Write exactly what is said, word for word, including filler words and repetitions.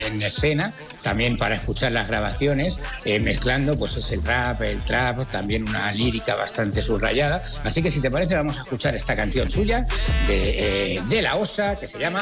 en escena, también para escuchar las grabaciones, eh, mezclando pues es el rap, el trap, también una lírica bastante subrayada. Así que si te parece vamos a escuchar esta canción suya de, eh, de La Osa, que se llama